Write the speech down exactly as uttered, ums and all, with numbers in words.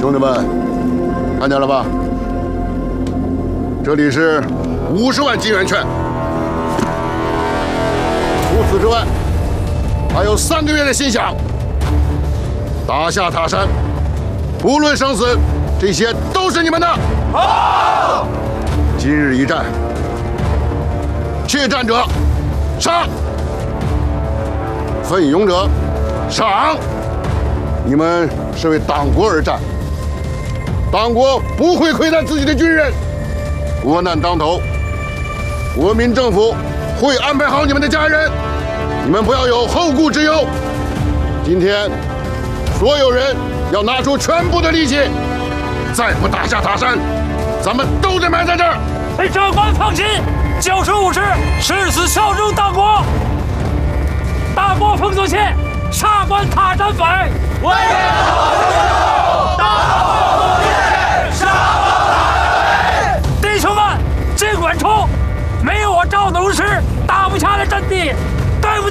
兄弟们，看见了吧？这里是五十万金圆券。除此之外，还有三个月的薪饷。打下塔山，不论生死，这些都是你们的。好！今日一战，怯战者杀，奋勇者赏。你们是为党国而战，党国不会亏待自己的军人。国难当头，国民政府会安排好你们的家人，你们不要有后顾之忧。今天，所有人要拿出全部的力气，再不打下塔山，咱们都得埋在这儿。 长官放心，九十五师誓死效忠党国。大国封锁线，杀关塔山匪。为了好兄弟，大国封锁线，杀关塔山匪。弟兄们，尽管冲！没有我赵农师，打不下来阵地。